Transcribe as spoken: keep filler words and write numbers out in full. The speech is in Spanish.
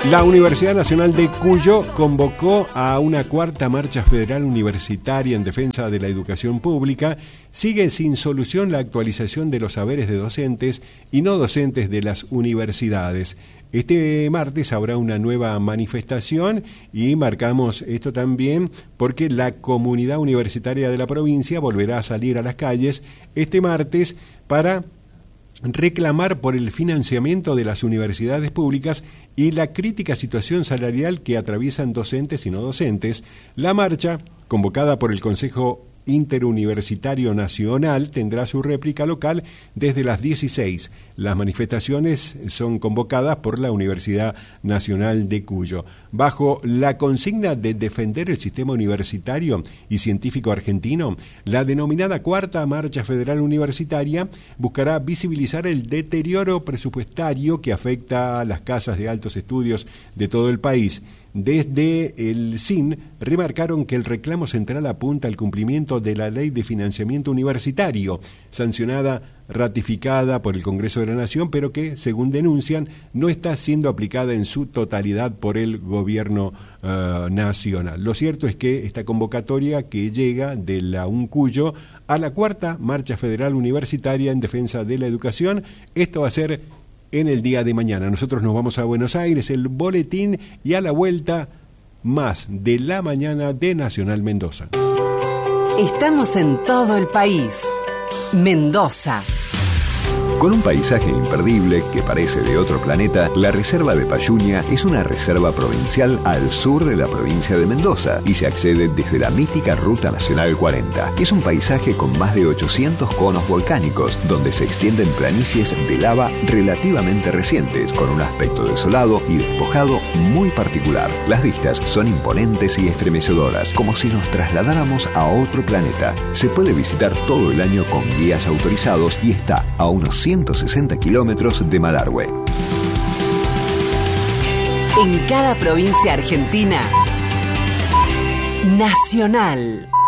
La Universidad Nacional de Cuyo convocó a una cuarta marcha federal universitaria en defensa de la educación pública. Sigue sin solución la actualización de los saberes de docentes y no docentes de las universidades. Este martes habrá una nueva manifestación y marcamos esto también porque la comunidad universitaria de la provincia volverá a salir a las calles este martes para reclamar por el financiamiento de las universidades públicas y la crítica situación salarial que atraviesan docentes y no docentes. La marcha, convocada por el Consejo Interuniversitario Nacional, tendrá su réplica local desde las dieciséis. Las manifestaciones son convocadas por la Universidad Nacional de Cuyo. Bajo la consigna de defender el sistema universitario y científico argentino, la denominada Cuarta Marcha Federal Universitaria buscará visibilizar el deterioro presupuestario que afecta a las casas de altos estudios de todo el país. Desde el S I N remarcaron que el reclamo central apunta al cumplimiento de la Ley de Financiamiento Universitario, sancionada, ratificada por el Congreso de la Nación, pero que, según denuncian, no está siendo aplicada en su totalidad por el gobierno uh, nacional. Lo cierto es que esta convocatoria que llega de la UNCuyo a la Cuarta Marcha Federal Universitaria en defensa de la educación, esto va a ser en el día de mañana. Nosotros nos vamos a Buenos Aires, el boletín, y a la vuelta más de la mañana de Nacional Mendoza. Estamos en todo el país. Mendoza. Con un paisaje imperdible que parece de otro planeta, la Reserva de Payuña es una reserva provincial al sur de la provincia de Mendoza y se accede desde la mítica Ruta Nacional cuarenta. Es un paisaje con más de ochocientos conos volcánicos, donde se extienden planicies de lava relativamente recientes, con un aspecto desolado y despojado muy particular. Las vistas son imponentes y estremecedoras, como si nos trasladáramos a otro planeta. Se puede visitar todo el año con guías autorizados y está a unos ciento sesenta kilómetros de Malargüe. En cada provincia argentina, Nacional.